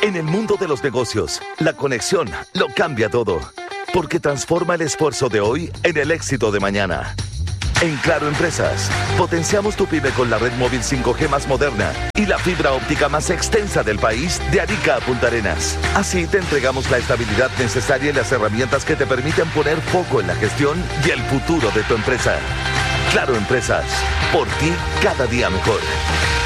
En el mundo de los negocios, la conexión lo cambia todo, porque transforma el esfuerzo de hoy en el éxito de mañana. En Claro Empresas, potenciamos tu pyme con la red móvil 5G más moderna y la fibra óptica más extensa del país, de Arica a Punta Arenas. Así te entregamos la estabilidad necesaria y las herramientas que te permiten poner foco en la gestión y el futuro de tu empresa. Claro Empresas, por ti cada día mejor.